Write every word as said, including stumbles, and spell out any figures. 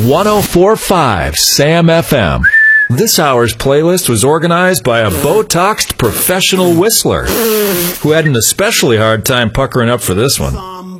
one oh four point five Sam F M. This hour's playlist was organized by a Botoxed professional whistler who had an especially hard time puckering up for this one.